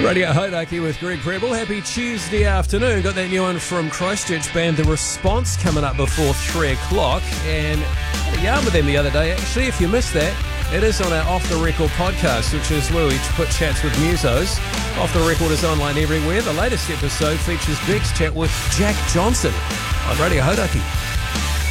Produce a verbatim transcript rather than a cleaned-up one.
Radio Hodaki with Greg Preble. Happy Tuesday afternoon. Got that new one from Christchurch band The Response coming up before three o'clock. And I had a yarn with them the other day. Actually, if you missed that, it is on our Off The Record podcast, which is where we put chats with musos. Off The Record is online everywhere. The latest episode features Beck's chat with Jack Johnson on Radio Hodaki.